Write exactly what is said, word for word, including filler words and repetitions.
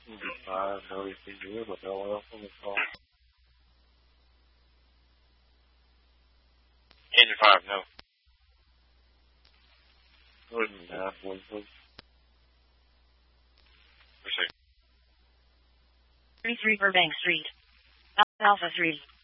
five, no anything to do, but no one else on the call. Engine five, no. Engine nine, one, please. Proceed. thirty-three Burbank Street. Alpha three.